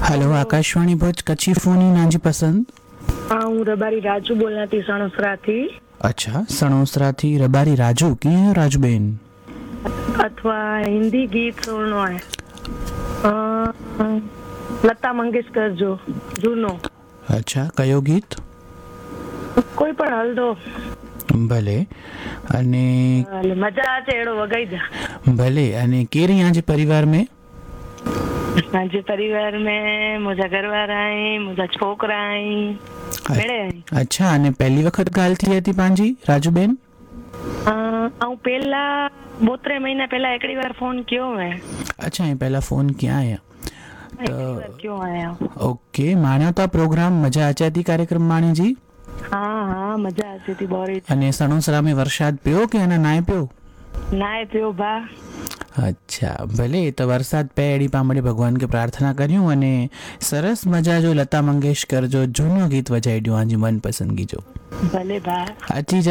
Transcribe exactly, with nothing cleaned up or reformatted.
Hello Akashvani भुज कच्छी Fani Nazi पसंद। हाँ हूँ रबारी राजू बोलना थी सणोसरा थी। अच्छा सणोसरा थी रबारी राजू कीअं आहियो राजूबेन? अथवा हिंदी गीत सुननो है अ, लता मंगेशकर जो जूनो। अच्छा कयो गीत? कोई पण हलदो भले अने हले मजा अचे अहिड़ो वगाई जा। भले अने केरी आज परिवार में? मुंहिंजे परिवार में मुंहिंजा घरवारा आहिनि, मुंहिंजा छोकिरा आहिनि, भेणे आहिनि। अच्छा अने पहली वखत ॻाल्हि थी अथी पंहिंजी राजूबेन? ऐं पहिला ॿ टे महीना पहिला हिकिड़ी बार फोन कयो हुए। अच्छा ऐं पहिला फ़ोन कया आहियां हिकिड़ी बार कयो आहियां। ओके माण्यो था प्रोग्राम मज़ा अचे थी कार्यक्रम माणी जी? हा हा मजा अचे थी बोरी अने सणोसरा में वरसाद पियो कि अञा नाहे पियो? नाहे पियो भा। अच्छा भले त वरसाद पए अहिड़ी पाण वरी भॻवान खे प्रार्थना करियूं अने सरस मज़ा जो लता मंगेशकर जो झूनो गीत वॼाए ॾियो मुंहिंजी मनपसंदगी जो। भले भा। अची